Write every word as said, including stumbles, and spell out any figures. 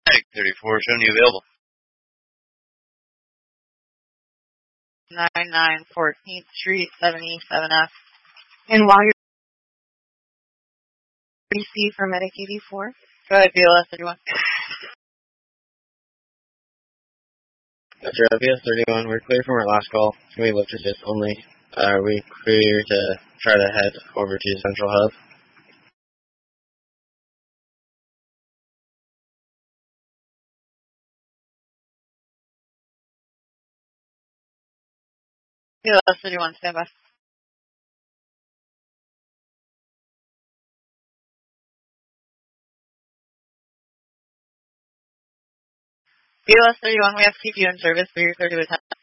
thirty-four, showing you available. nine nine fourteenth Street, seventy-seven F. And while you're B C for Medic eighty-four, go ahead, B L S thirty-one. That's right, B L S thirty-one, we're clear from our last call. It's going to be lift assist only. Uh, are we clear to try to head over to Central Hub? B L S thirty-one, stand by. B L S thirty-one, we have to keep you in service, but you're clear to attend.